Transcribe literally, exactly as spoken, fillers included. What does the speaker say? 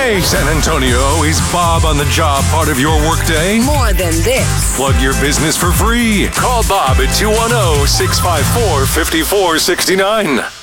Hey, San Antonio, is Bob on the job part of your workday? More than this. Plug your business for free. Call Bob at two one zero, six five four, five four six nine.